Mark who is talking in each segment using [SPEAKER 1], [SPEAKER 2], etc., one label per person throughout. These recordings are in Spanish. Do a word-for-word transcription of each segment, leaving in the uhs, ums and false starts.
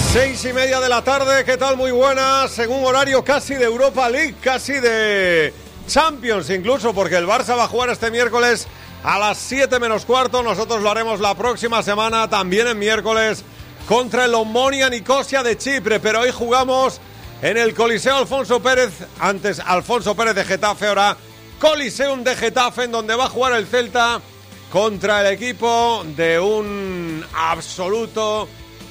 [SPEAKER 1] Seis y media de la tarde, ¿qué tal? Muy buenas, en un horario casi de Europa League, casi de Champions incluso, porque el Barça va a jugar este miércoles a las siete menos cuarto. Nosotros lo haremos la próxima semana, también en miércoles, contra el Omonia Nicosia de Chipre, pero hoy jugamos en el Coliseo Alfonso Pérez, antes Alfonso Pérez de Getafe, ahora Coliseum de Getafe, en donde va a jugar el Celta contra el equipo de un absoluto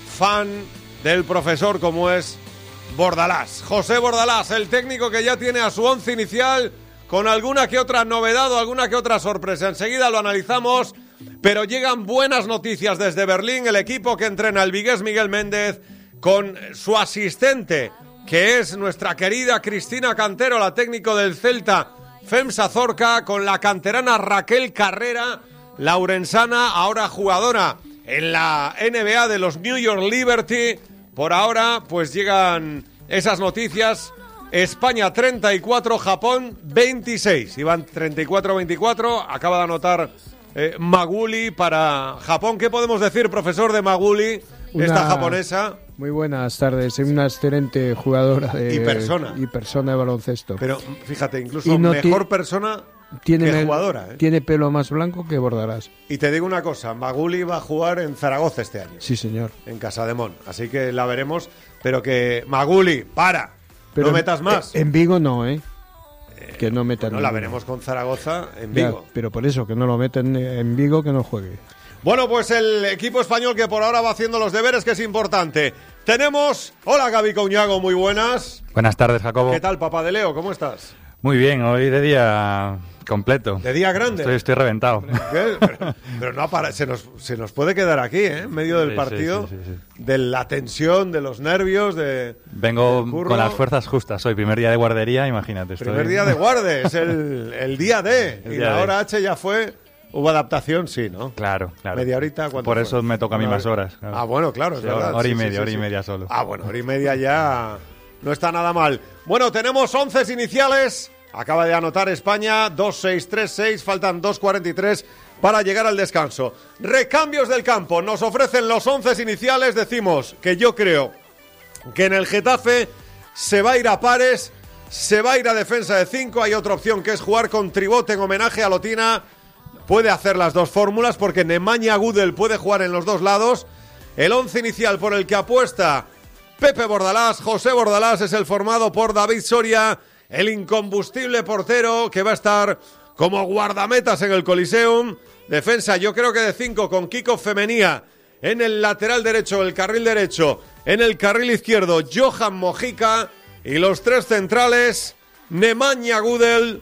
[SPEAKER 1] fan del profesor como es Bordalás. José Bordalás, el técnico que ya tiene a su once inicial con alguna que otra novedad o alguna que otra sorpresa. Enseguida lo analizamos, pero llegan buenas noticias desde Berlín. El equipo que entrena el vigués Miguel Méndez con su asistente, que es nuestra querida Cristina Cantero, la técnico del Celta, FEMSA Zorca, con la canterana Raquel Carrera, laurensana, ahora jugadora en la N B A de los New York Liberty. Por ahora, pues llegan esas noticias. España treinta y cuatro, Japón veintiséis. Iban treinta y cuatro a veinticuatro. Acaba de anotar eh, Maguli para Japón. ¿Qué podemos decir, profesor, de Maguli, una... esta japonesa?
[SPEAKER 2] Muy buenas tardes, es una excelente jugadora de,
[SPEAKER 1] y persona
[SPEAKER 2] y persona de baloncesto.
[SPEAKER 1] Pero fíjate, incluso
[SPEAKER 2] no
[SPEAKER 1] mejor
[SPEAKER 2] ti...
[SPEAKER 1] persona
[SPEAKER 2] tiene
[SPEAKER 1] que jugadora. ¿eh?
[SPEAKER 2] Tiene pelo más blanco que Bordalás.
[SPEAKER 1] Y te digo una cosa, Maguli va a jugar en Zaragoza este año.
[SPEAKER 2] Sí, señor.
[SPEAKER 1] En Casademón, así que la veremos. Pero que Maguli, para,
[SPEAKER 2] pero
[SPEAKER 1] no metas más.
[SPEAKER 2] En Vigo no, ¿eh? eh que no metan.
[SPEAKER 1] No, la veremos con Zaragoza en Vigo.
[SPEAKER 2] Ya, pero por eso, que no lo meten en Vigo, que no juegue.
[SPEAKER 1] Bueno, pues el equipo español que por ahora va haciendo los deberes, que es importante. Tenemos... Hola, Gaby Couñago, muy buenas.
[SPEAKER 3] Buenas tardes, Jacobo.
[SPEAKER 1] ¿Qué tal, papá de Leo? ¿Cómo estás?
[SPEAKER 3] Muy bien, hoy de día completo.
[SPEAKER 1] ¿De día grande?
[SPEAKER 3] Estoy, estoy reventado.
[SPEAKER 1] Pero, pero no para, se nos, se nos puede quedar aquí, ¿eh? En medio del
[SPEAKER 3] sí,
[SPEAKER 1] partido,
[SPEAKER 3] sí, sí, sí.
[SPEAKER 1] de la tensión, de los nervios, de...
[SPEAKER 3] Vengo con las fuerzas justas hoy, primer día de guardería, imagínate. Estoy...
[SPEAKER 1] Primer día de guarde, es el, el día D.
[SPEAKER 3] El
[SPEAKER 1] y
[SPEAKER 3] día
[SPEAKER 1] la
[SPEAKER 3] de.
[SPEAKER 1] hora H ya fue... Hubo adaptación, sí, ¿no?
[SPEAKER 3] Claro, claro.
[SPEAKER 1] Media horita. ¿Cuánto
[SPEAKER 3] Por
[SPEAKER 1] fue?
[SPEAKER 3] eso me toca a mí
[SPEAKER 1] Una
[SPEAKER 3] más horas. Claro.
[SPEAKER 1] Ah, bueno, claro, es
[SPEAKER 3] sí,
[SPEAKER 1] verdad.
[SPEAKER 3] Hora y
[SPEAKER 1] sí,
[SPEAKER 3] media,
[SPEAKER 1] sí,
[SPEAKER 3] hora
[SPEAKER 1] sí,
[SPEAKER 3] y
[SPEAKER 1] sí.
[SPEAKER 3] media solo.
[SPEAKER 1] Ah, bueno, hora y media ya no está nada mal. Bueno, tenemos once iniciales. Acaba de anotar España, dos seis tres seis, faltan dos cuarenta y tres para llegar al descanso. Recambios del campo, nos ofrecen los once iniciales. Decimos que yo creo que en el Getafe se va a ir a pares, se va a ir a defensa de cinco. Hay otra opción que es jugar con tribote en homenaje a Lotina. Puede hacer las dos fórmulas porque Nemanja Gudel puede jugar en los dos lados. El once inicial por el que apuesta Pepe Bordalás, José Bordalás, es el formado por David Soria, el incombustible portero que va a estar como guardametas en el Coliseum. Defensa, yo creo que de cinco, con Kiko Femenía en el lateral derecho, el carril derecho, en el carril izquierdo, Johan Mojica, y los tres centrales, Nemanja Gudel,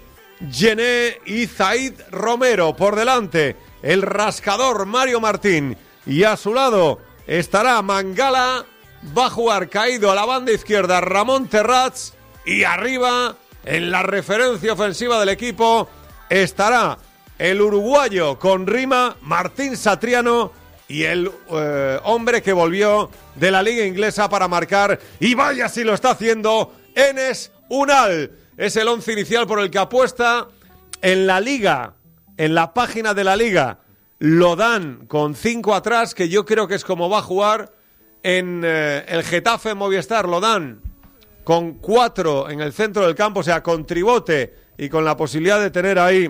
[SPEAKER 1] Gené y Zaid Romero. Por delante, el rascador Mario Martín, y a su lado estará Mangala. Va a jugar caído a la banda izquierda Ramón Terrats, y arriba, en la referencia ofensiva del equipo, estará el uruguayo con rima, Martín Satriano, y el eh, hombre que volvió de la liga inglesa para marcar, y vaya si lo está haciendo, Enes Unal. Es el once inicial por el que apuesta. En la liga, en la página de la liga, lo dan con cinco atrás, que yo creo que es como va a jugar. En eh, el Getafe Movistar lo dan con cuatro en el centro del campo, o sea, con tribote y con la posibilidad de tener ahí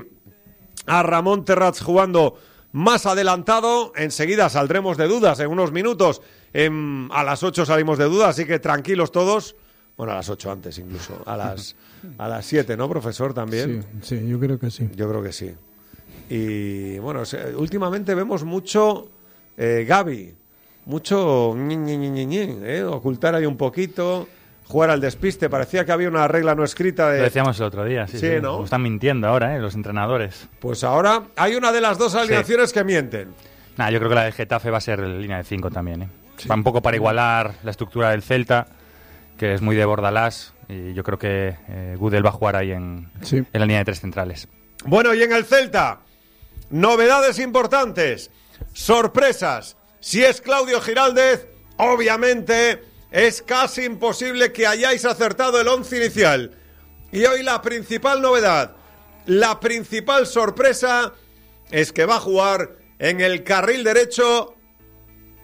[SPEAKER 1] a Ramón Terrats jugando más adelantado. Enseguida saldremos de dudas en unos minutos. En, a las ocho salimos de dudas, así que tranquilos todos. Bueno, a las ocho antes incluso, a las a las siete, ¿no, profesor? También.
[SPEAKER 2] Sí, sí, yo creo que sí.
[SPEAKER 1] Yo creo que sí. Y bueno, últimamente vemos mucho eh, Gaby, mucho ñi, ñi, ñi, ñi, ¿eh? Ocultar ahí un poquito, jugar al despiste. Parecía que había una regla no escrita de...
[SPEAKER 3] Lo decíamos el otro día, sí,
[SPEAKER 1] sí,
[SPEAKER 3] sí.
[SPEAKER 1] ¿no?
[SPEAKER 3] Lo están mintiendo ahora, ¿eh? Los entrenadores.
[SPEAKER 1] Pues ahora hay una de las dos alineaciones sí. que mienten.
[SPEAKER 3] Nah, yo creo que la de Getafe va a ser línea de cinco también, ¿eh? Sí. Va un poco para igualar la estructura del Celta, que es muy de Bordalás, y yo creo que eh, Gudel va a jugar ahí en, sí. en la línea de tres centrales.
[SPEAKER 1] Bueno, y en el Celta, novedades importantes, sorpresas. Si es Claudio Giraldez, obviamente es casi imposible que hayáis acertado el once inicial. Y hoy la principal novedad, la principal sorpresa, es que va a jugar en el carril derecho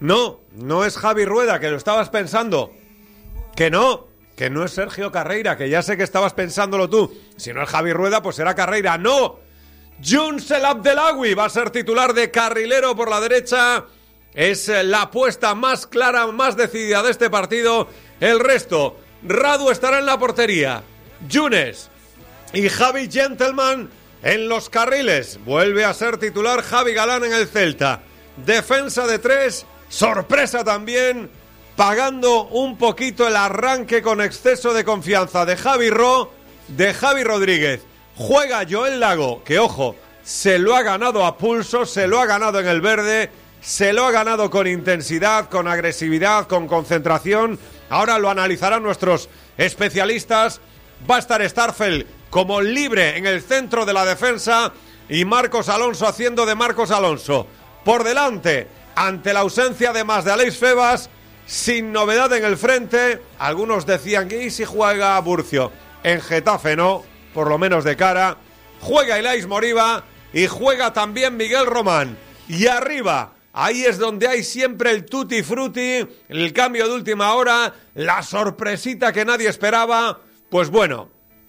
[SPEAKER 1] No, no es Javi Rueda, que lo estabas pensando. Que no, que no es Sergio Carreira, que ya sé que estabas pensándolo tú. Si no es Javi Rueda, pues será Carreira. ¡No! Younes El Abdellaoui va a ser titular de carrilero por la derecha. Es la apuesta más clara, más decidida de este partido. El resto, Radu estará en la portería. Younes y Javi Gentleman en los carriles. Vuelve a ser titular Javi Galán en el Celta. Defensa de tres, sorpresa también, pagando un poquito el arranque con exceso de confianza de Javi Ro, de Javi Rodríguez. Juega Joel Lago, que ojo, se lo ha ganado a pulso, se lo ha ganado en el verde, se lo ha ganado con intensidad, con agresividad, con concentración. Ahora lo analizarán nuestros especialistas. Va a estar Starfelt como libre en el centro de la defensa y Marcos Alonso haciendo de Marcos Alonso. Por delante, ante la ausencia además de Aleix Febas, sin novedad en el frente. Algunos decían que ¿y si juega Burcio? En Getafe no, por lo menos de cara. Juega Ilaix Moriba y juega también Miguel Román. Y arriba, ahí es donde hay siempre el tutti frutti, el cambio de última hora, la sorpresita que nadie esperaba. Pues bueno,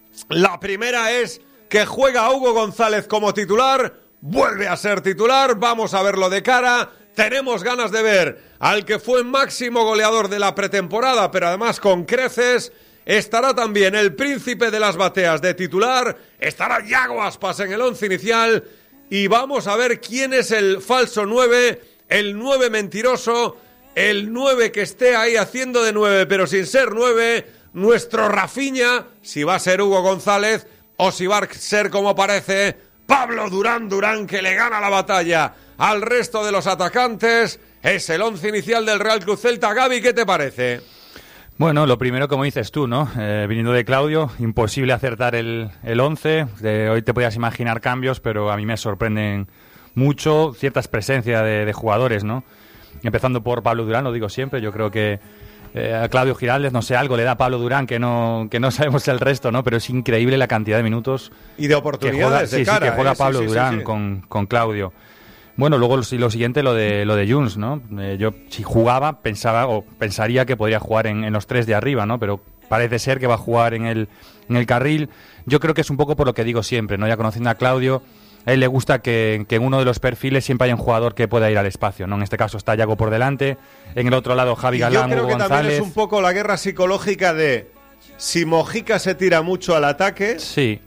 [SPEAKER 1] la primera es que juega Hugo González como titular. Vuelve a ser titular, vamos a verlo de cara. Tenemos ganas de ver al que fue máximo goleador de la pretemporada, pero además con creces. Estará también el príncipe de las bateas de titular. Estará Yago Aspas en el once inicial. Y vamos a ver quién es el falso nueve, el nueve mentiroso, el nueve que esté ahí haciendo de nueve, pero sin ser nueve. Nuestro Rafinha, si va a ser Hugo González o si va a ser como parece Pablo Durán Durán, que le gana la batalla al resto de los atacantes. Es el once inicial del Real Club Celta. Gaby, ¿qué te parece?
[SPEAKER 3] Bueno, lo primero, como dices tú, ¿no? Eh, viniendo de Claudio, imposible acertar el, el once. De hoy te podías imaginar cambios, pero a mí me sorprenden mucho ciertas presencias de, de jugadores, ¿no? Empezando por Pablo Durán, lo digo siempre, yo creo que eh, a Claudio Giraldez, no sé, algo le da a Pablo Durán que no que no sabemos el resto, ¿no? Pero es increíble la cantidad de minutos
[SPEAKER 1] y de oportunidades
[SPEAKER 3] que juega,
[SPEAKER 1] de
[SPEAKER 3] sí,
[SPEAKER 1] cara,
[SPEAKER 3] sí, que juega
[SPEAKER 1] eh,
[SPEAKER 3] Pablo
[SPEAKER 1] sí, sí,
[SPEAKER 3] Durán
[SPEAKER 1] sí, sí.
[SPEAKER 3] Con, con Claudio. Bueno, luego lo, lo siguiente, lo de lo de Younes, ¿no? Eh, yo, si jugaba, pensaba o pensaría que podría jugar en, en los tres de arriba, ¿no? Pero parece ser que va a jugar en el, en el carril. Yo creo que es un poco por lo que digo siempre, ¿no? Ya conociendo a Claudio, a él le gusta que, que en uno de los perfiles siempre haya un jugador que pueda ir al espacio, ¿no? En este caso está Yago por delante, en el otro lado Javi Galán,
[SPEAKER 1] Yo creo
[SPEAKER 3] Hugo
[SPEAKER 1] que
[SPEAKER 3] González.
[SPEAKER 1] también es un poco la guerra psicológica de si Mojica se tira mucho al ataque,
[SPEAKER 3] sí,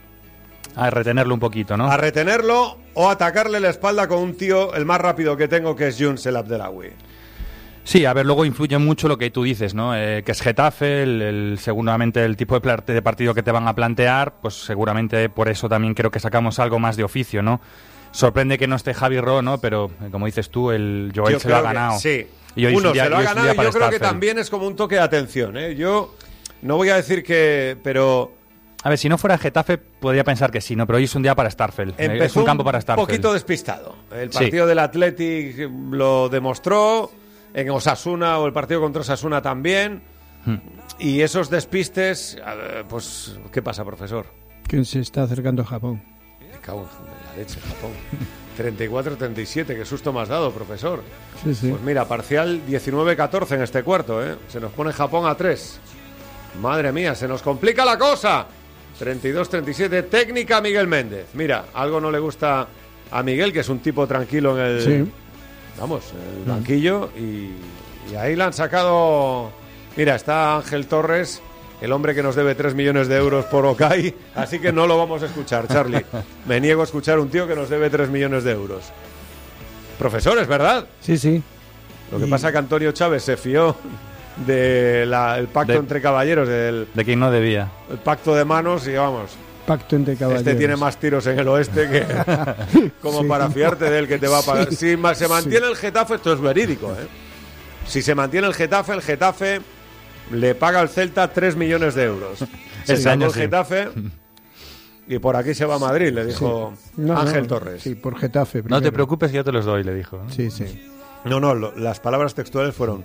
[SPEAKER 3] a retenerlo un poquito, ¿no?
[SPEAKER 1] A retenerlo o atacarle la espalda con un tío el más rápido que tengo, que es Younes El Abdellaoui.
[SPEAKER 3] Sí, a ver, luego influye mucho lo que tú dices, ¿no? Eh, que es Getafe, el, el, seguramente el tipo de, pla- de partido que te van a plantear, pues seguramente por eso también creo que sacamos algo más de oficio, ¿no? Sorprende que no esté Javi Ro, ¿no? Pero, eh, como dices tú, el Joel
[SPEAKER 1] Yo
[SPEAKER 3] se lo ha
[SPEAKER 1] creo que
[SPEAKER 3] ganado.
[SPEAKER 1] sí.
[SPEAKER 3] Y hoy es
[SPEAKER 1] Uno
[SPEAKER 3] un día-
[SPEAKER 1] se lo ha
[SPEAKER 3] hoy es un
[SPEAKER 1] ganado
[SPEAKER 3] día
[SPEAKER 1] y
[SPEAKER 3] para
[SPEAKER 1] yo creo que
[SPEAKER 3] Starfelt.
[SPEAKER 1] también es como un toque de atención, ¿eh? Yo no voy a decir que... pero
[SPEAKER 3] A ver, si no fuera Getafe, podría pensar que sí, ¿no? Pero hoy es un día para Starfelt. Eh,
[SPEAKER 1] empezó
[SPEAKER 3] es un campo para
[SPEAKER 1] un
[SPEAKER 3] Starfelt.
[SPEAKER 1] poquito despistado. El
[SPEAKER 3] Sí.
[SPEAKER 1] partido del Athletic lo demostró, en Osasuna o el partido contra Osasuna también.
[SPEAKER 3] Hmm.
[SPEAKER 1] Y esos despistes, eh, pues, ¿qué pasa, profesor?
[SPEAKER 2] Que se está acercando a Japón.
[SPEAKER 1] Me cago en la leche, Japón. treinta y cuatro a treinta y siete, qué susto me has dado, profesor.
[SPEAKER 2] Sí, sí.
[SPEAKER 1] Pues mira, parcial diecinueve a catorce en este cuarto, ¿eh? Se nos pone Japón a tres. Madre mía, se nos complica la cosa. treinta y dos a treinta y siete, técnica Miguel Méndez. Mira, algo no le gusta a Miguel, que es un tipo tranquilo en el...
[SPEAKER 2] Sí.
[SPEAKER 1] Vamos, en el banquillo. Y, y ahí le han sacado... Mira, está Ángel Torres, el hombre que nos debe tres millones de euros por Okai. Así que no lo vamos a escuchar, Charlie. Me niego a escuchar un tío que nos debe tres millones de euros. Profesores, ¿verdad?
[SPEAKER 2] Sí, sí.
[SPEAKER 1] Lo que
[SPEAKER 2] Y-
[SPEAKER 1] pasa es que Antonio Chávez se fió del pacto
[SPEAKER 3] De-
[SPEAKER 1] entre caballeros, del
[SPEAKER 3] De quien no debía.
[SPEAKER 1] el pacto de manos, y vamos,
[SPEAKER 2] Pacto entre caballeros.
[SPEAKER 1] este tiene más tiros en el oeste que como
[SPEAKER 2] Sí.
[SPEAKER 1] para fiarte de él que te va a pagar.
[SPEAKER 2] Sí.
[SPEAKER 1] Si ma- se mantiene
[SPEAKER 2] Sí.
[SPEAKER 1] el Getafe, esto es verídico, ¿eh? Si se mantiene el Getafe, el Getafe le paga al Celta tres millones de euros. Se
[SPEAKER 3] Ese
[SPEAKER 1] salvó
[SPEAKER 3] año
[SPEAKER 1] el
[SPEAKER 3] sí.
[SPEAKER 1] Getafe y por aquí se va a Madrid, le dijo
[SPEAKER 2] No,
[SPEAKER 1] Ángel
[SPEAKER 2] no,
[SPEAKER 1] Torres.
[SPEAKER 2] Sí, por Getafe.
[SPEAKER 3] No te
[SPEAKER 2] primero.
[SPEAKER 3] preocupes que yo te los doy, le dijo. ¿no?
[SPEAKER 2] Sí, sí.
[SPEAKER 1] No, no, lo- las palabras textuales fueron: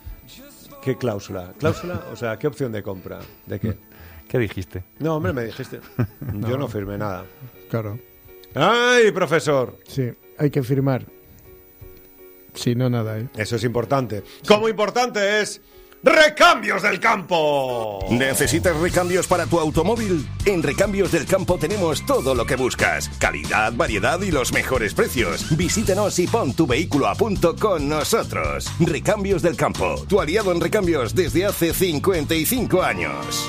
[SPEAKER 1] ¿qué cláusula? ¿Cláusula? O sea, ¿qué opción de compra? ¿De qué?
[SPEAKER 3] ¿Qué dijiste?
[SPEAKER 1] No, hombre, me dijiste. Yo no firmé nada.
[SPEAKER 2] Claro.
[SPEAKER 1] ¡Ay, profesor!
[SPEAKER 2] Sí, hay que firmar. Si no, nada, ¿eh?
[SPEAKER 1] Eso es importante. Como importante es Recambios del Campo.
[SPEAKER 4] ¿Necesitas recambios para tu automóvil? En Recambios del Campo tenemos todo lo que buscas. Calidad, variedad y los mejores precios. Visítanos y pon tu vehículo a punto con nosotros. Recambios del Campo, tu aliado en recambios desde hace cincuenta y cinco años.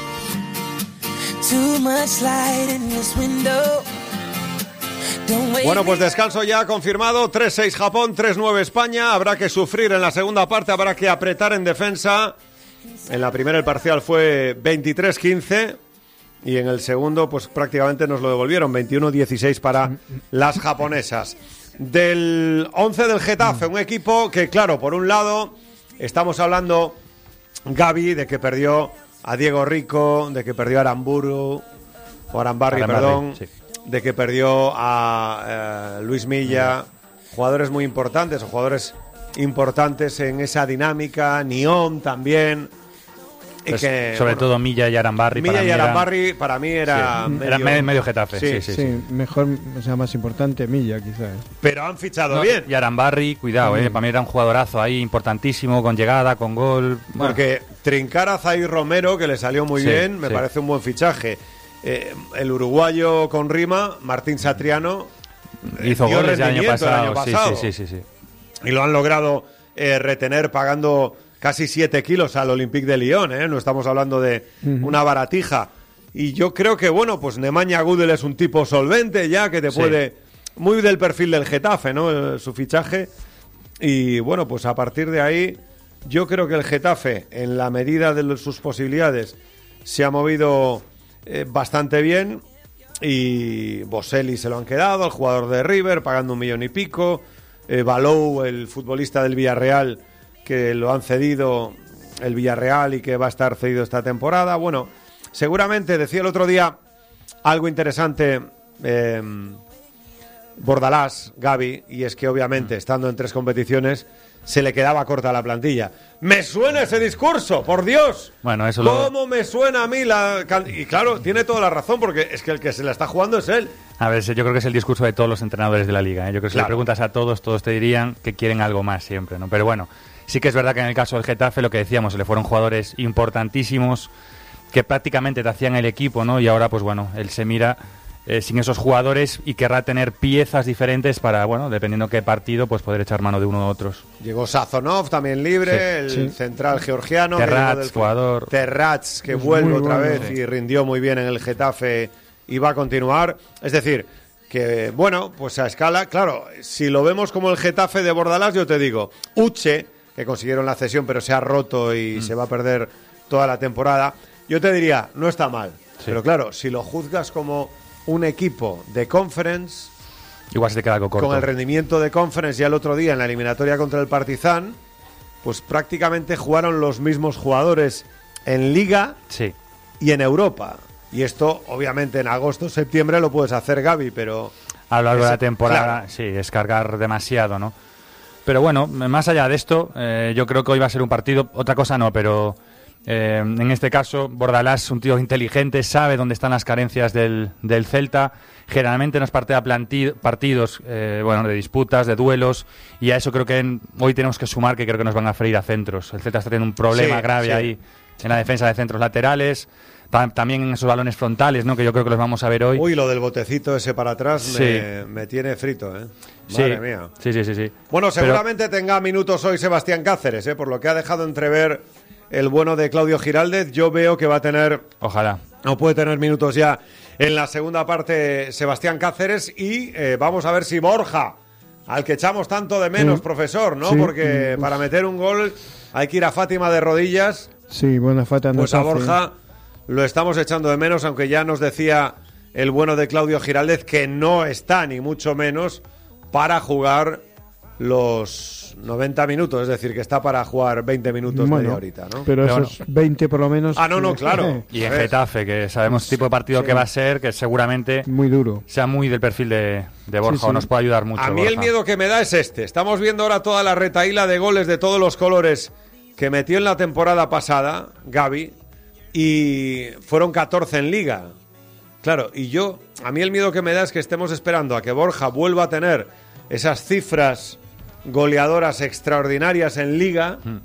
[SPEAKER 5] Too much light in this window.
[SPEAKER 1] Bueno, pues descanso ya confirmado. tres seis Japón, tres nueve España. Habrá que sufrir en la segunda parte, habrá que apretar en defensa. En la primera el parcial fue veintitrés quince y en el segundo pues prácticamente nos lo devolvieron, veintiuno dieciséis para las japonesas. Del once del Getafe, un equipo que, claro, por un lado estamos hablando, Gaby, de que perdió a Diego Rico, de que perdió a Aramburu, o Arambarri,
[SPEAKER 3] Arambarri,
[SPEAKER 1] perdón,
[SPEAKER 3] sí.
[SPEAKER 1] de que perdió a eh, Luis Milla, jugadores muy importantes, o jugadores importantes en esa dinámica, Niom también. Y
[SPEAKER 3] Pues,
[SPEAKER 1] que,
[SPEAKER 3] sobre
[SPEAKER 1] bueno,
[SPEAKER 3] todo Milla y Arambarri.
[SPEAKER 1] Milla
[SPEAKER 3] para
[SPEAKER 1] y
[SPEAKER 3] mí era-
[SPEAKER 1] Arambarri para mí era,
[SPEAKER 3] sí,
[SPEAKER 1] medio,
[SPEAKER 3] era me- medio Getafe, sí, sí,
[SPEAKER 2] Sí,
[SPEAKER 3] sí.
[SPEAKER 2] mejor, o sea, más importante Milla, quizás.
[SPEAKER 1] pero han fichado
[SPEAKER 3] No,
[SPEAKER 1] bien.
[SPEAKER 3] Y Arambarri, cuidado, eh,
[SPEAKER 2] Mm.
[SPEAKER 3] para mí era un jugadorazo ahí importantísimo, con llegada, con gol. Bueno,
[SPEAKER 1] Porque trincar a Zair Romero, que le salió muy
[SPEAKER 3] Sí,
[SPEAKER 1] bien, me
[SPEAKER 3] sí.
[SPEAKER 1] parece un buen fichaje. Eh, el uruguayo con rima, Martín Satriano, eh,
[SPEAKER 3] hizo
[SPEAKER 1] dio
[SPEAKER 3] goles el año
[SPEAKER 1] rendimiento el
[SPEAKER 3] pasado.
[SPEAKER 1] año
[SPEAKER 3] Sí,
[SPEAKER 1] pasado.
[SPEAKER 3] sí, sí, sí, sí.
[SPEAKER 1] Y lo han logrado eh, retener pagando casi siete kilos al Olympique de Lyon, ¿eh? No estamos hablando de
[SPEAKER 2] Ujú.
[SPEAKER 1] una baratija. Y yo creo que, bueno, pues Nemanja Gudel es un tipo solvente ya, que te
[SPEAKER 3] Sí.
[SPEAKER 1] puede... Muy del perfil del Getafe, ¿no? El- su fichaje. Y, bueno, pues a partir de ahí, yo creo que el Getafe, en la medida de lo- sus posibilidades, se ha movido eh, bastante bien. Y Boselli se lo han quedado, el jugador de River, pagando un millón y pico. Eh, Balou, el futbolista del Villarreal, que lo han cedido el Villarreal y que va a estar cedido esta temporada. Bueno, seguramente, decía el otro día algo interesante eh, Bordalás, Gaby, y es que obviamente estando en tres competiciones se le quedaba corta la plantilla. ¡Me suena ese discurso, por Dios!
[SPEAKER 3] Bueno, eso lo...
[SPEAKER 1] ¿Cómo me suena a mí la...? can- Y claro, tiene toda la razón, porque es que el que se la está jugando es él.
[SPEAKER 3] A ver, yo creo que es el discurso de todos los entrenadores de la liga, ¿eh? Yo creo que si
[SPEAKER 1] Claro.
[SPEAKER 3] le preguntas a todos, todos te dirían que quieren algo más siempre, ¿no? Pero bueno, sí que es verdad que en el caso del Getafe, lo que decíamos, se le fueron jugadores importantísimos que prácticamente te hacían el equipo, ¿no? Y ahora, pues bueno, él se mira eh, sin esos jugadores y querrá tener piezas diferentes para, bueno, dependiendo qué partido, pues poder echar mano de uno u otros.
[SPEAKER 1] Llegó Sazonov también libre,
[SPEAKER 3] Sí,
[SPEAKER 1] el
[SPEAKER 2] sí.
[SPEAKER 1] central georgiano. que
[SPEAKER 3] Terrats,
[SPEAKER 1] llegó del-
[SPEAKER 3] jugador.
[SPEAKER 1] Terrats, que
[SPEAKER 2] Es
[SPEAKER 1] vuelve
[SPEAKER 2] muy
[SPEAKER 1] otra
[SPEAKER 2] bueno.
[SPEAKER 1] vez
[SPEAKER 3] Sí.
[SPEAKER 1] y rindió muy bien en el Getafe y va a continuar. Es decir, que bueno, pues a escala, claro, si lo vemos como el Getafe de Bordalás, yo te digo, Uche, que consiguieron la cesión pero se ha roto y se va a perder toda la temporada, yo te diría, no está mal.
[SPEAKER 3] Sí.
[SPEAKER 1] Pero claro, si lo juzgas como un equipo de Conference,
[SPEAKER 3] Igual se te queda algo corto.
[SPEAKER 1] con el rendimiento de Conference ya el otro día en la eliminatoria contra el Partizan, pues prácticamente jugaron los mismos jugadores en Liga
[SPEAKER 3] Sí.
[SPEAKER 1] y en Europa. Y esto, obviamente, en agosto, septiembre lo puedes hacer, Gaby, pero...
[SPEAKER 3] A lo largo de
[SPEAKER 1] Ese-
[SPEAKER 3] la temporada,
[SPEAKER 1] claro.
[SPEAKER 3] sí, es cargar demasiado, ¿no? Pero bueno, más allá de esto, eh, yo creo que hoy va a ser un partido, otra cosa no, pero eh, en este caso, Bordalás es un tío inteligente, sabe dónde están las carencias del, del Celta, generalmente nos partea planti- partidos eh, bueno, de disputas, de duelos, y a eso creo que en- hoy tenemos que sumar que creo que nos van a freír a centros. El Celta está teniendo un problema
[SPEAKER 1] Sí,
[SPEAKER 3] grave
[SPEAKER 1] sí.
[SPEAKER 3] ahí en la defensa de centros laterales, ta- también en esos balones frontales, ¿no? Que yo creo que los vamos a ver hoy.
[SPEAKER 1] Uy, lo del botecito ese para atrás
[SPEAKER 3] Sí.
[SPEAKER 1] me, me tiene frito, ¿eh?
[SPEAKER 3] Sí,
[SPEAKER 1] Madre mía.
[SPEAKER 3] sí, sí, sí, sí.
[SPEAKER 1] Bueno,
[SPEAKER 3] Pero-
[SPEAKER 1] seguramente tenga minutos hoy Sebastián Cáceres, ¿eh? Por lo que ha dejado entrever el bueno de Claudio Giraldez, yo veo que va a tener...
[SPEAKER 3] Ojalá.
[SPEAKER 1] No puede tener minutos ya en la segunda parte Sebastián Cáceres y eh, vamos a ver si Borja, al que echamos tanto de menos,
[SPEAKER 2] Sí.
[SPEAKER 1] profesor, ¿no?
[SPEAKER 2] Sí.
[SPEAKER 1] Porque
[SPEAKER 2] Mm,
[SPEAKER 1] para meter un gol hay que ir a Fátima de rodillas,
[SPEAKER 2] Sí, buena falta nos
[SPEAKER 1] pues a
[SPEAKER 2] hace.
[SPEAKER 1] Borja lo estamos echando de menos, aunque ya nos decía el bueno de Claudio Giraldez que no está ni mucho menos para jugar los noventa minutos, es decir, que está para jugar veinte minutos,
[SPEAKER 2] Bueno,
[SPEAKER 1] media horita, ¿no?
[SPEAKER 2] Pero
[SPEAKER 3] Pero
[SPEAKER 2] esos veinte por lo menos.
[SPEAKER 1] Ah, no, no, claro.
[SPEAKER 3] Y en
[SPEAKER 1] A ver.
[SPEAKER 3] Getafe, que sabemos el tipo de partido
[SPEAKER 2] Sí.
[SPEAKER 3] que va a ser, que seguramente
[SPEAKER 2] Muy duro.
[SPEAKER 3] sea muy del perfil de, de Borja,
[SPEAKER 2] Sí,
[SPEAKER 3] o
[SPEAKER 2] sí.
[SPEAKER 3] nos puede ayudar mucho.
[SPEAKER 1] A mí el
[SPEAKER 3] Borja.
[SPEAKER 1] miedo que me da es este. Estamos viendo ahora toda la retahíla de goles de todos los colores que metió en la temporada pasada, Gaby, y fueron catorce en Liga. Claro, y yo, a mí el miedo que me da es que estemos esperando a que Borja vuelva a tener esas cifras goleadoras extraordinarias en Liga, mm.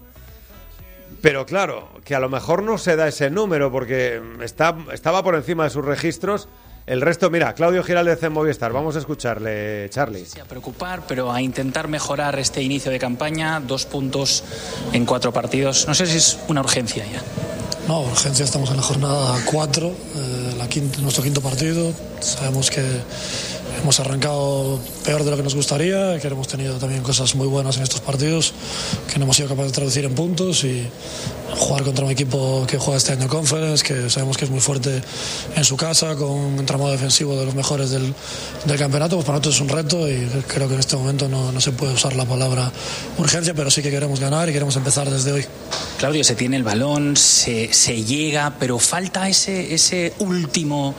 [SPEAKER 1] pero claro, que a lo mejor no se da ese número porque está, estaba por encima de sus registros. El resto, mira, Claudio Giraldez en Movistar, vamos a escucharle, Charlie.
[SPEAKER 6] Sí, a preocupar, pero a intentar mejorar este inicio de campaña, dos puntos en cuatro partidos. No sé si es una urgencia ya.
[SPEAKER 7] No, urgencia, estamos en la jornada cuatro, eh, la quinta, nuestro quinto partido. Sabemos que hemos arrancado peor de lo que nos gustaría, que hemos tenido también cosas muy buenas en estos partidos que no hemos sido capaces de traducir en puntos, y jugar contra un equipo que juega este año Conference, que sabemos que es muy fuerte en su casa, con un entramado defensivo de los mejores del, del campeonato, pues para nosotros es un reto, y creo que en este momento no, no se puede usar la palabra urgencia, pero sí que queremos ganar y queremos empezar desde hoy.
[SPEAKER 6] Claudio, se tiene el balón, se, se llega, pero falta ese, ese último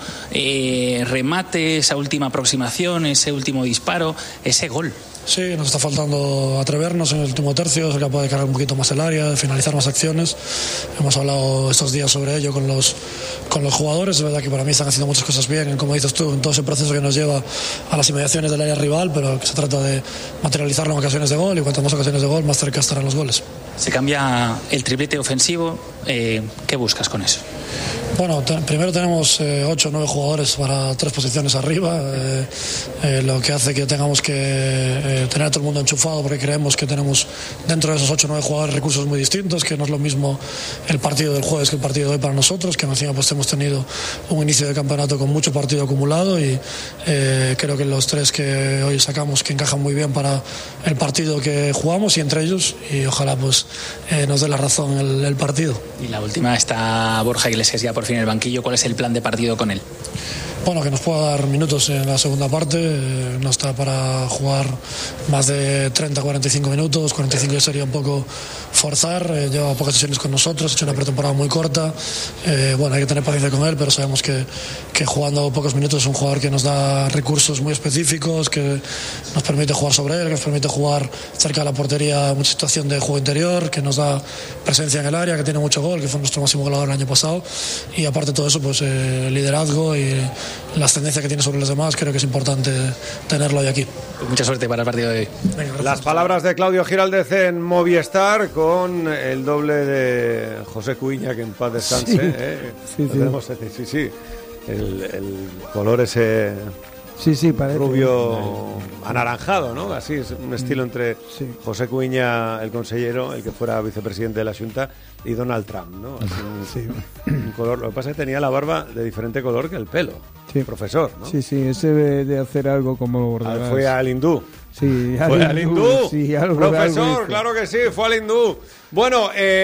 [SPEAKER 6] eh, remate, esa última aproximación, ese último disparo, ese gol.
[SPEAKER 7] Sí, nos está faltando atrevernos en el último tercio, ser capaz de cargar un poquito más el área, de finalizar más acciones. Hemos hablado estos días sobre ello con los, con los jugadores. Es verdad que para mí están haciendo muchas cosas bien, como dices tú, en todo ese proceso que nos lleva a las inmediaciones del área rival, pero que se trata de materializarlo en ocasiones de gol, y cuanto más ocasiones de gol, más cerca estarán los goles.
[SPEAKER 6] Se cambia el triplete ofensivo, eh, ¿qué buscas con eso?
[SPEAKER 7] Bueno, te, primero tenemos eh, ocho o nueve jugadores para tres posiciones arriba, eh, eh, lo que hace que tengamos que eh, tener a todo el mundo enchufado, porque creemos que tenemos dentro de esos ocho o nueve jugadores recursos muy distintos, que no es lo mismo el partido del jueves que el partido de hoy para nosotros, que encima pues hemos tenido un inicio de campeonato con mucho partido acumulado, y eh, creo que los tres que hoy sacamos que encajan muy bien para el partido que jugamos, y entre ellos, y ojalá pues eh, nos dé la razón el, el partido.
[SPEAKER 6] Y la última, está Borja Iglesias ya por fin en el banquillo. ¿Cuál es el plan de partido con él?
[SPEAKER 7] Bueno, que nos pueda dar minutos en la segunda parte, eh, no está para jugar más de treinta a cuarenta y cinco minutos, cuarenta y cinco sería un poco forzar, eh, lleva pocas sesiones con nosotros, ha hecho una pretemporada muy corta, eh, bueno, hay que tener paciencia con él, pero sabemos que, que jugando pocos minutos es un jugador que nos da recursos muy específicos, que nos permite jugar sobre él, que nos permite jugar cerca de la portería, mucha situación de juego interior, que nos da presencia en el área, que tiene mucho gol, que fue nuestro máximo goleador el año pasado, y aparte de todo eso, pues eh, liderazgo y la ascendencia que tiene sobre los demás, creo que es importante tenerlo hoy aquí.
[SPEAKER 6] Mucha suerte para el partido de hoy.
[SPEAKER 1] Venga, las palabras de Claudio Giraldez en Movistar, con el doble de José Cuiña, que en paz descanse. Sí, ¿eh? sí, sí. Tenemos, sí, sí. El, el color ese
[SPEAKER 2] sí, sí, parece
[SPEAKER 1] rubio anaranjado, ¿no? Así, es un estilo entre sí. José Cuiña, el consejero, el que fuera vicepresidente de la Junta, y Donald Trump, ¿no? Así un, sí. un color. Lo que pasa es que tenía la barba de diferente color que el pelo. Sí. Profesor, ¿no?
[SPEAKER 2] Sí, sí, ese de, de hacer algo como Bordalás.
[SPEAKER 1] Fue al hindú.
[SPEAKER 2] Sí, al
[SPEAKER 1] fue
[SPEAKER 2] hindú,
[SPEAKER 1] al hindú.
[SPEAKER 2] Sí, algo,
[SPEAKER 1] Profesor,
[SPEAKER 2] algo
[SPEAKER 1] claro que sí, fue al hindú. Bueno,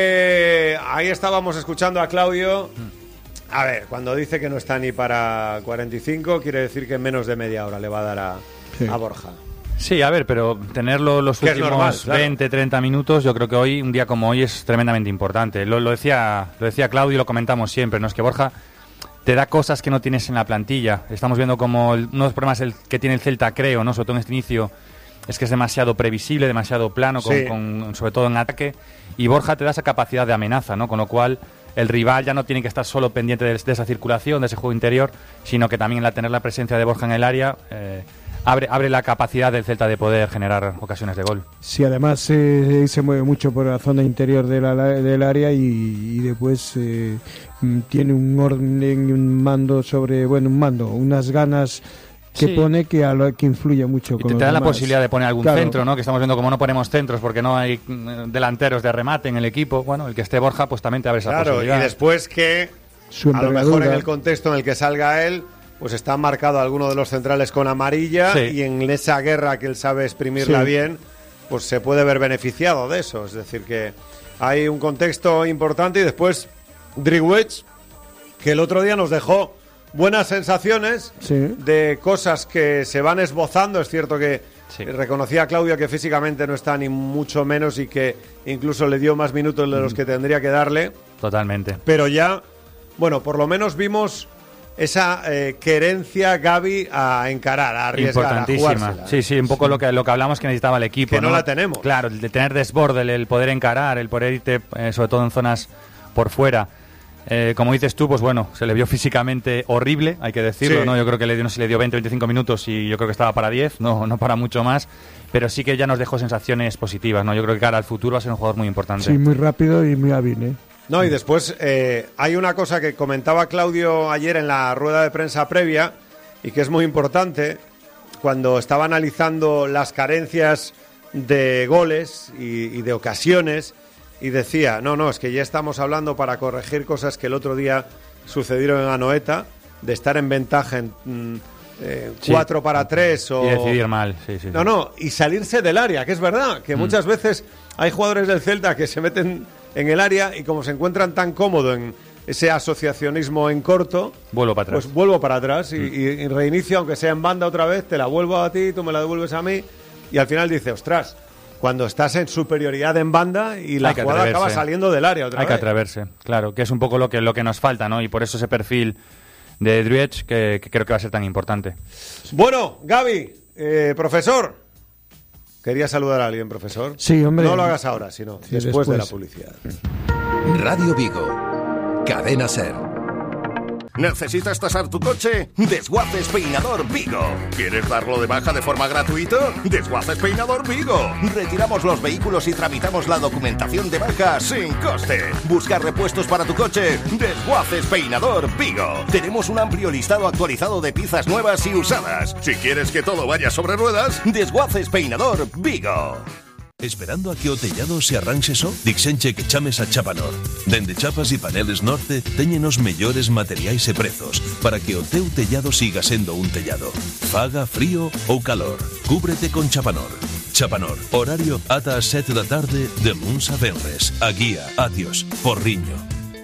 [SPEAKER 1] eh, ahí estábamos escuchando a Claudio. A ver, cuando dice que no está ni para cuarenta y cinco, quiere decir que en menos de media hora le va a dar a, sí. a Borja.
[SPEAKER 3] Sí, a ver, pero tenerlo los últimos normal, claro. veinte, treinta minutos, yo creo que hoy, un día como hoy, es tremendamente importante. Lo, lo decía lo decía Claudio y lo comentamos siempre, ¿no? Es que Borja te da cosas que no tienes en la plantilla. Estamos viendo como el, uno de los problemas el, que tiene el Celta, creo, ¿no? Sobre todo en este inicio, es que es demasiado previsible, demasiado plano, con, sí. con, sobre todo en ataque. Y Borja te da esa capacidad de amenaza, ¿no? Con lo cual el rival ya no tiene que estar solo pendiente de, de esa circulación, de ese juego interior, sino que también al tener la presencia de Borja en el área, eh, abre, abre la capacidad del Celta de poder generar ocasiones de gol.
[SPEAKER 2] Sí, además eh, se mueve mucho por la zona interior de la, del área y, y después eh, tiene un orden y un mando sobre, bueno, un mando, unas ganas que sí. pone que, a lo, que influye mucho.
[SPEAKER 3] Y
[SPEAKER 2] con
[SPEAKER 3] te, te da
[SPEAKER 2] demás.
[SPEAKER 3] La posibilidad de poner algún
[SPEAKER 2] claro.
[SPEAKER 3] centro, ¿no? Que estamos viendo como no ponemos centros porque no hay delanteros de remate en el equipo. Bueno, el que esté Borja, pues también te abre esa
[SPEAKER 1] claro,
[SPEAKER 3] posibilidad.
[SPEAKER 1] Y después que, a lo mejor en el contexto en el que salga él, pues está marcado alguno de los centrales con amarilla sí. y en esa guerra que él sabe exprimirla sí. bien, pues se puede ver beneficiado de eso. Es decir, que hay un contexto importante y después Driwech, que el otro día nos dejó buenas sensaciones sí. de cosas que se van esbozando. Es cierto que sí. reconocía a Claudia que físicamente no está ni mucho menos y que incluso le dio más minutos de los que tendría que darle.
[SPEAKER 3] Totalmente.
[SPEAKER 1] Pero ya, bueno, por lo menos vimos esa eh, querencia Gavi a encarar, a arriesgar, a jugársela.
[SPEAKER 3] Sí, sí, un poco sí. lo que lo que hablamos que necesitaba el equipo.
[SPEAKER 1] Que no,
[SPEAKER 3] no
[SPEAKER 1] la tenemos.
[SPEAKER 3] Claro, el de tener desborde, el, el poder encarar, el poder irte, eh, sobre todo en zonas por fuera. Eh, como dices tú, pues bueno, se le vio físicamente horrible, hay que decirlo, sí. ¿no? Yo creo que le dio, no sé si le dio veinte, veinticinco minutos y yo creo que estaba para diez, no, no para mucho más, pero sí que ya nos dejó sensaciones positivas, ¿no? Yo creo que cara al futuro va a ser un jugador muy importante.
[SPEAKER 2] Sí, muy rápido y muy hábil, ¿eh?
[SPEAKER 1] No, y después eh, hay una cosa que comentaba Claudio ayer en la rueda de prensa previa y que es muy importante cuando estaba analizando las carencias de goles y, y de ocasiones. Y decía, no, no, es que ya estamos hablando para corregir cosas que el otro día sucedieron en Anoeta, de estar en ventaja en eh,
[SPEAKER 3] sí.
[SPEAKER 1] cuatro para tres o...
[SPEAKER 3] Y decidir mal, sí, sí.
[SPEAKER 1] No, no, y salirse del área, que es verdad, que mm. muchas veces hay jugadores del Celta que se meten en el área y como se encuentran tan cómodos en ese asociacionismo en corto...
[SPEAKER 3] Vuelvo para atrás.
[SPEAKER 1] Pues vuelvo para atrás y,
[SPEAKER 3] mm.
[SPEAKER 1] y, y reinicio, aunque sea en banda otra vez, te la vuelvo a ti, tú me la devuelves a mí, y al final dice, ostras... Cuando estás en superioridad en banda y la jugada acaba saliendo del área otra
[SPEAKER 3] Hay
[SPEAKER 1] vez.
[SPEAKER 3] que atreverse, claro, que es un poco lo que, lo que nos falta, ¿no? Y por eso ese perfil de Druic que, que creo que va a ser tan importante.
[SPEAKER 1] Bueno, Gaby, eh, profesor. ¿Quería saludar a alguien, profesor?
[SPEAKER 2] Sí, hombre.
[SPEAKER 1] No lo hagas ahora, sino sí, después, después de la publicidad.
[SPEAKER 4] Radio Vigo, Cadena Ser. ¿Necesitas tasar tu coche? Desguaces Peinador Vigo. ¿Quieres darlo de baja de forma gratuita? Desguaces Peinador Vigo. Retiramos los vehículos y tramitamos la documentación de baja sin coste. ¿Buscar repuestos para tu coche? Desguaces Peinador Vigo. Tenemos un amplio listado actualizado de piezas nuevas y usadas. Si quieres que todo vaya sobre ruedas, Desguaces Peinador Vigo.
[SPEAKER 8] Esperando a que o tellado se arranxe só? Dixenche que chames a Chapanor. Dende Chapas e Paneles Norte teñen os mellores materiais e prezos para que o teu tellado siga sendo un tellado. Faga frío ou calor. Cúbrete con Chapanor. Chapanor. Horario ata as sete da tarde de luns a venres. A guía, Atios, Porriño.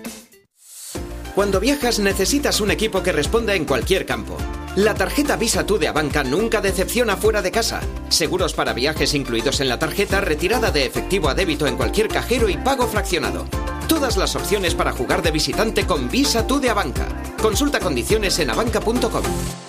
[SPEAKER 9] Cuando viajas necesitas un equipo que responda en cualquier campo. La tarjeta Visa Tú de Abanca nunca decepciona fuera de casa. Seguros para viajes incluidos en la tarjeta, retirada de efectivo a débito en cualquier cajero y pago fraccionado. Todas las opciones para jugar de visitante con Visa Tú de Abanca. Consulta condiciones en abanca punto com.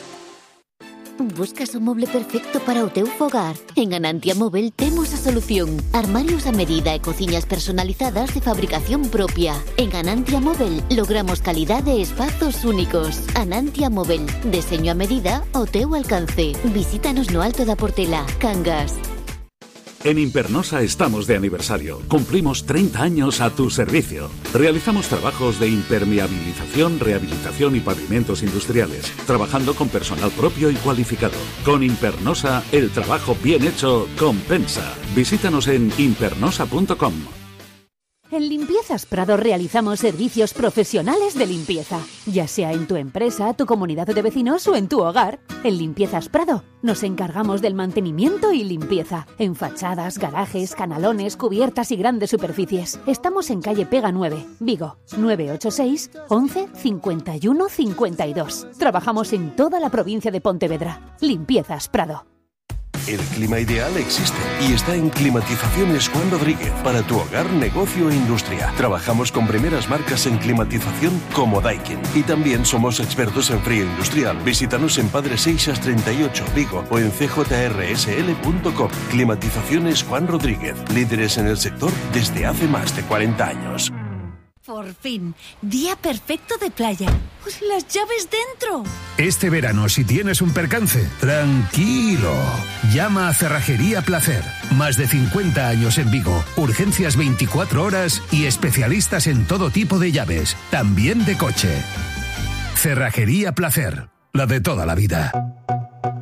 [SPEAKER 10] Buscas o moble perfecto para o teu fogar? En Anantia Móvel temos a solución. Armarios a medida e cociñas personalizadas de fabricación propia. En Anantia Móvel logramos calidade e espazos únicos. Anantia Móvel, deseño a medida ao teu alcance. Visítanos no Alto da Portela, Cangas.
[SPEAKER 11] En Impernosa estamos de aniversario. Cumplimos treinta años a tu servicio. Realizamos trabajos de impermeabilización, rehabilitación y pavimentos industriales, trabajando con personal propio y cualificado. Con Impernosa, el trabajo bien hecho compensa. Visítanos en impernosa punto com.
[SPEAKER 12] En Limpiezas Prado realizamos servicios profesionales de limpieza, ya sea en tu empresa, tu comunidad de vecinos o en tu hogar. En Limpiezas Prado nos encargamos del mantenimiento y limpieza, en fachadas, garajes, canalones, cubiertas y grandes superficies. Estamos en calle Pega nueve, Vigo, nueve ocho seis, once, cincuenta y uno, cincuenta y dos. Trabajamos en toda la provincia de Pontevedra. Limpiezas Prado.
[SPEAKER 8] El clima ideal existe y está en Climatizaciones Juan Rodríguez para tu hogar, negocio e industria. Trabajamos con primeras marcas en climatización como Daikin y también somos expertos en frío industrial. Visítanos en Padre Seixas treinta y ocho, Vigo o en c j r s l punto com. Climatizaciones Juan Rodríguez, líderes en el sector desde hace más de cuarenta años.
[SPEAKER 13] Por fin, día perfecto de playa. ¡Pues las llaves dentro!
[SPEAKER 14] Este verano, si tienes un percance, tranquilo. Llama a Cerrajería Placer. Más de cincuenta años en Vigo. Urgencias veinticuatro horas y especialistas en todo tipo de llaves, también de coche. Cerrajería Placer, la de toda la vida.